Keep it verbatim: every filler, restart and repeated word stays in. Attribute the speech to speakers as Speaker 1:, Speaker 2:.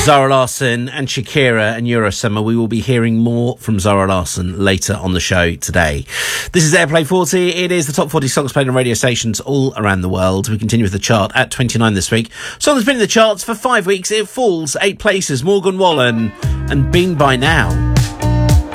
Speaker 1: Zara Larsson and Shakira and Eurosummer. We will be hearing more from Zara Larsson later on the show today. This is Airplay forty. It is the top forty songs played on radio stations all around the world. We continue with the chart at twenty-nine this week. Song that's been in the charts for five weeks. It falls eight places. Morgan Wallen and Been By Now.